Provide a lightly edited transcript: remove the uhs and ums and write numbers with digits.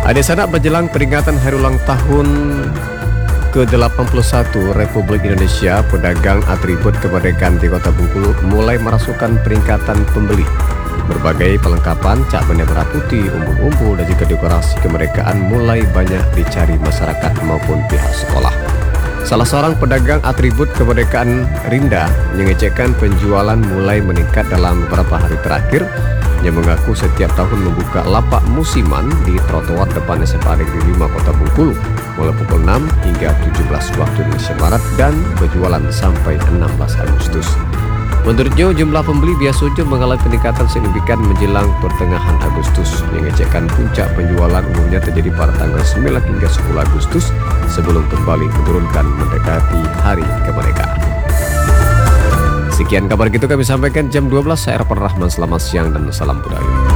Ada sanak menjelang peringatan hari ulang tahun ke-81 Republik Indonesia, pedagang atribut kemerdekaan di Kota Bengkulu mulai merasukkan peringkatan pembeli. Berbagai perlengkapan, cap bendera merah putih, umbul-umbul, dan juga dekorasi kemerdekaan mulai banyak dicari masyarakat maupun pihak sekolah. Salah seorang pedagang atribut kemerdekaan, Rinda, mengecekkan penjualan mulai meningkat dalam beberapa hari terakhir. Yang mengaku setiap tahun membuka lapak musiman di trotoar depan SMA Negeri 5 Kota Bengkulu mulai pukul 6 hingga 17 waktu Indonesia Barat dan berjualan sampai 16 Agustus. Menurutnya, jumlah pembeli biasanya mengalami peningkatan signifikan menjelang pertengahan Agustus. Mengecekkan puncak penjualan umumnya terjadi pada tanggal 9 hingga 10 Agustus sebelum kembali menurunkan mendekati Hari Kemerdekaan. Sekian kabar gitu kami sampaikan jam 12. Saya Erpan Rahman, selamat siang dan salam budaya.